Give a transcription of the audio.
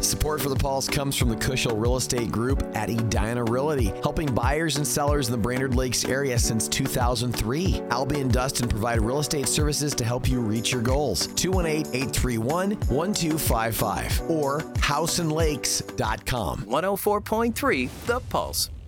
Support for the Pulse comes from the Cushel Real Estate Group at Edina Realty, helping buyers and sellers in the Brainerd Lakes area since 2003. Albie and Dustin provide real estate services to help you reach your goals. 218-831-1255 or houseandlakes.com. 104.3 The Pulse.